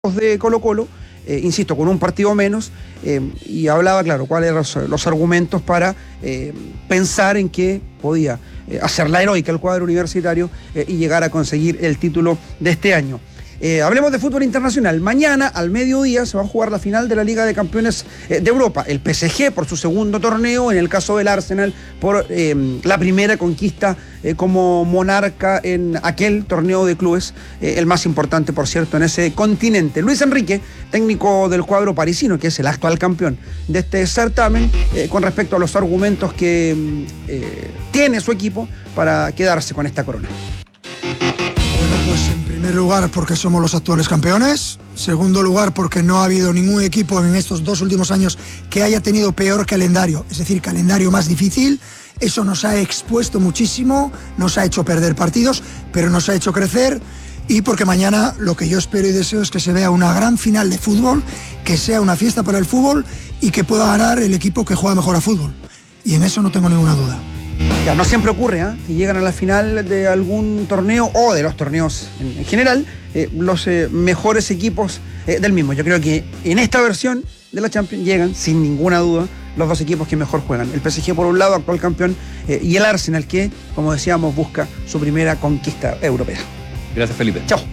de Colo-Colo, insisto, con un partido menos, y hablaba, claro, cuáles eran los argumentos para pensar en que podía hacer la heroica el cuadro universitario y llegar a conseguir el título de este año. Hablemos de fútbol internacional. Mañana al mediodía se va a jugar la final de la Liga de Campeones de Europa. El PSG por su segundo torneo, en el caso del Arsenal por la primera conquista como monarca en aquel torneo de clubes, el más importante, por cierto, en ese continente. Luis Enrique, técnico del cuadro parisino, que es el actual campeón de este certamen, con respecto a los argumentos que tiene su equipo para quedarse con esta corona. Pues en primer lugar porque somos los actuales campeones, segundo lugar porque no ha habido ningún equipo en estos 2 últimos años que haya tenido peor calendario, es decir, calendario más difícil. Eso nos ha expuesto muchísimo, nos ha hecho perder partidos, pero nos ha hecho crecer, y porque mañana lo que yo espero y deseo es que se vea una gran final de fútbol, que sea una fiesta para el fútbol y que pueda ganar el equipo que juega mejor a fútbol, y en eso no tengo ninguna duda. Ya, no siempre ocurre, que llegan a la final de algún torneo o de los torneos en general los mejores equipos del mismo. Yo creo que en esta versión de la Champions llegan sin ninguna duda los 2 equipos que mejor juegan. El PSG por un lado, actual campeón, y el Arsenal que, como decíamos, busca su primera conquista europea. Gracias, Felipe. Chao.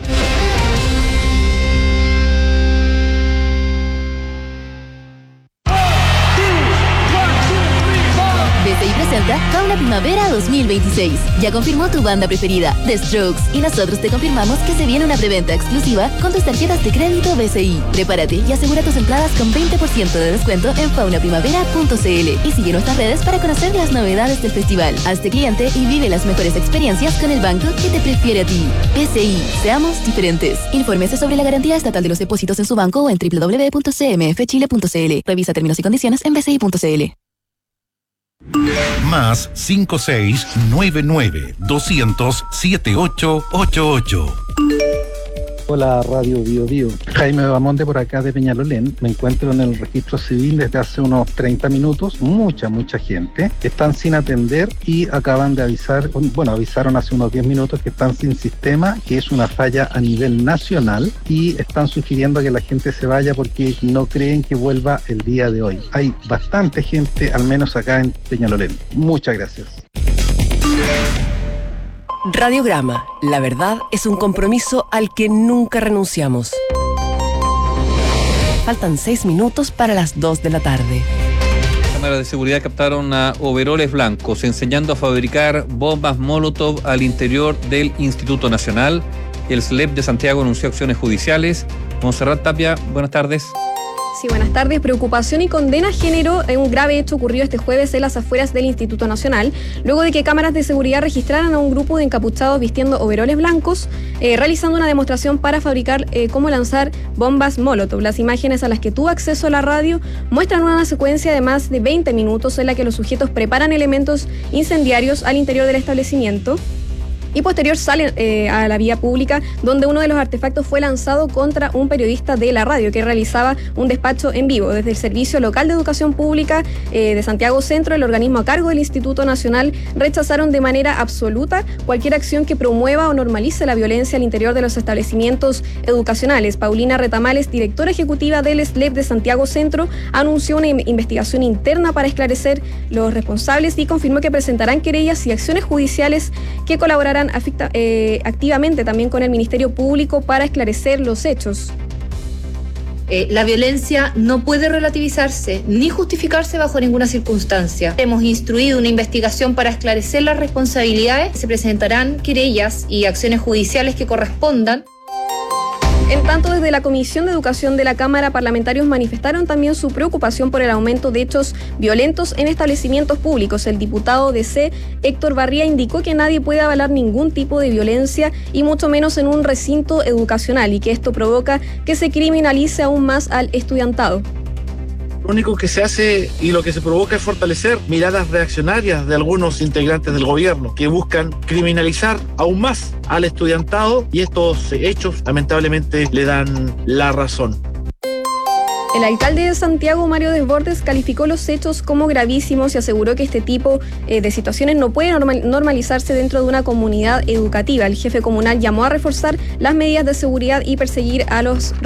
BCI presenta Fauna Primavera 2026. Ya confirmó tu banda preferida, The Strokes, y nosotros te confirmamos que se viene una preventa exclusiva con tus tarjetas de crédito BCI. Prepárate y asegura tus entradas con 20% de descuento en faunaprimavera.cl y sigue nuestras redes para conocer las novedades del festival. Hazte cliente y vive las mejores experiencias con el banco que te prefiere a ti. BCI, seamos diferentes. Infórmese sobre la garantía estatal de los depósitos en su banco o en www.cmfchile.cl. Revisa términos y condiciones en bci.cl. Más 5699-200-7888. Hola, Radio Bio Bio. Jaime Bamonte por acá de Peñalolén. Me encuentro en el registro civil desde hace unos 30 minutos. Mucha gente. Están sin atender y acaban de avisar, avisaron hace unos 10 minutos que están sin sistema, que es una falla a nivel nacional, y están sugiriendo que la gente se vaya porque no creen que vuelva el día de hoy. Hay bastante gente, al menos acá en Peñalolén. Muchas gracias. Radiograma, la verdad es un compromiso al que nunca renunciamos. Faltan 6 minutos para las 2 de la tarde. Cámaras de seguridad captaron a overoles blancos enseñando a fabricar bombas Molotov al interior del Instituto Nacional. El SLEP de Santiago anunció acciones judiciales. Montserrat Tapia, buenas tardes. Sí, buenas tardes. Preocupación y condena generó un grave hecho ocurrido este jueves en las afueras del Instituto Nacional, luego de que cámaras de seguridad registraran a un grupo de encapuchados vistiendo overoles blancos, realizando una demostración para fabricar cómo lanzar bombas Molotov. Las imágenes a las que tuvo acceso a la radio muestran una secuencia de más de 20 minutos en la que los sujetos preparan elementos incendiarios al interior del establecimiento y posterior salen a la vía pública, donde uno de los artefactos fue lanzado contra un periodista de la radio que realizaba un despacho en vivo. Desde el Servicio Local de Educación Pública de Santiago Centro, el organismo a cargo del Instituto Nacional, rechazaron de manera absoluta cualquier acción que promueva o normalice la violencia al interior de los establecimientos educacionales. Paulina Retamales, directora ejecutiva del SLEP de Santiago Centro, anunció una investigación interna para esclarecer los responsables y confirmó que presentarán querellas y acciones judiciales que colaborarán activamente también con el Ministerio Público para esclarecer los hechos. La violencia no puede relativizarse ni justificarse bajo ninguna circunstancia. Hemos instruido una investigación para esclarecer las responsabilidades. Se presentarán querellas y acciones judiciales que correspondan. En tanto, desde la Comisión de Educación de la Cámara, parlamentarios manifestaron también su preocupación por el aumento de hechos violentos en establecimientos públicos. El diputado DC, Héctor Barría, indicó que nadie puede avalar ningún tipo de violencia y mucho menos en un recinto educacional, y que esto provoca que se criminalice aún más al estudiantado. Lo único que se hace y lo que se provoca es fortalecer miradas reaccionarias de algunos integrantes del gobierno que buscan criminalizar aún más al estudiantado, y estos hechos lamentablemente le dan la razón. El alcalde de Santiago, Mario Desbordes, calificó los hechos como gravísimos y aseguró que este tipo de situaciones no pueden normalizarse dentro de una comunidad educativa. El jefe comunal llamó a reforzar las medidas de seguridad y perseguir a los